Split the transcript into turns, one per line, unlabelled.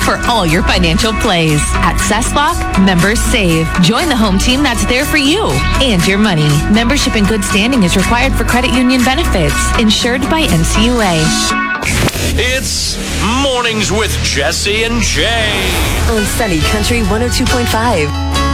for all your financial plays. At CessLock, members save. Join the home team that's there for you and your money. Membership in good standing is required for credit union benefits. Insured by NCUA.
It's Mornings with Jesse and Jay
on Sunny Country 102.5.